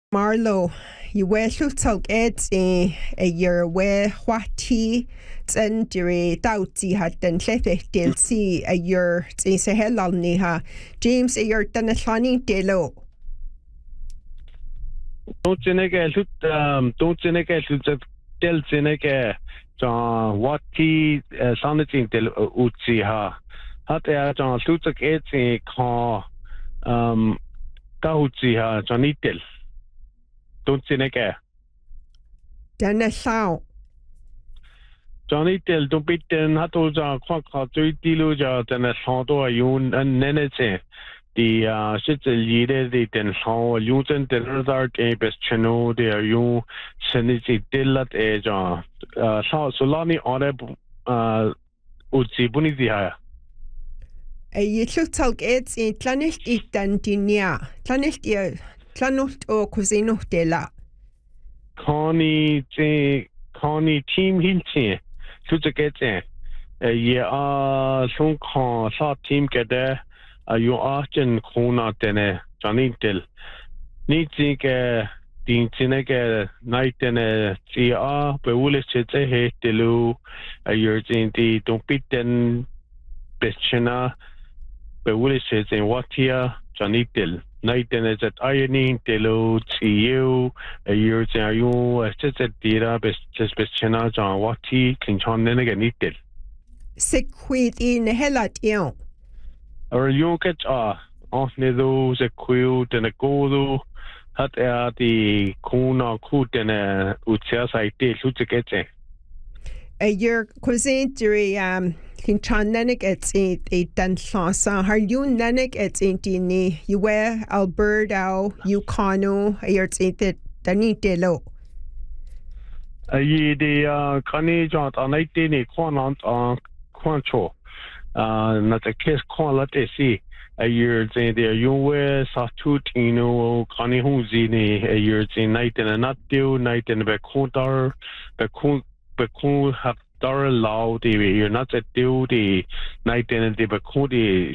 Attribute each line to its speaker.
Speaker 1: Marlo, you wear talk it a year where what tea and diri dauti had den llefech DLC a year se helani ha James a year den llani delo.
Speaker 2: Don't del zineke John what tea sanatin del utsi ha. Hat John lutak et ka dauti ha Johnitel. Don't zineke.
Speaker 1: Den llaw.
Speaker 2: Johnny Del don't beat den hato ja kwa dilo ja den sando yun and nenete the shit leader the den how yun den other best channel there you seniti delat e ja solani ore utsi buni dia
Speaker 1: You talk it in Tlanisht itan dinia. Tlanult o cusino dela.
Speaker 2: Connie team hilti to get some saw team get there you often kona tene Johnny Del need to din tineke night and bewulis he delu you're in the don't beat den bestchena bewulis in what here Johnny Del night and is at ironing delu you you're you just at dira bestchena John what he can chon nenega nitel
Speaker 1: Sequid in helat yon.
Speaker 2: Or you get off those a quilt and a godo hat the kuna kut and a utsia site to get
Speaker 1: A year cuisine diri Kinchan nenek it's a dan chansa. Har you nenek it's in dini. You wear Alberta, Yukano, a year it's it danite lo.
Speaker 2: Ye the Kani jaunt on 19 quanant on quancho. Not a case call at see a year there you wear Satutino, Kani Huzini, a year in night and a not due night and the Bekun have Dar loud, you're not at due the night and the Bekudi